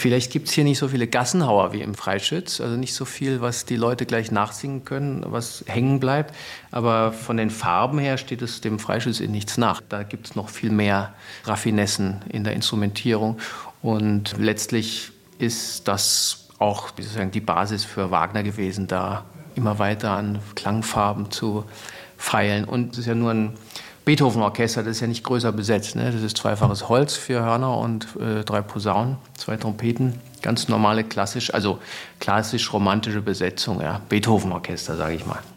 Vielleicht gibt es hier nicht so viele Gassenhauer wie im Freischütz, also nicht so viel, was die Leute gleich nachsingen können, was hängen bleibt. Aber von den Farben her steht es dem Freischütz in nichts nach. Da gibt es noch viel mehr Raffinessen in der Instrumentierung. Und letztlich ist das auch sozusagen die Basis für Wagner gewesen, da immer weiter an Klangfarben zu feilen. Und es ist ja nur ein Beethoven-Orchester, das ist ja nicht größer besetzt. Ne? Das ist zweifaches Holz, 4 Hörner und 3 Posaunen, 2 Trompeten. Ganz normale, klassisch-romantische Besetzung. Ja. Beethoven-Orchester, sage ich mal.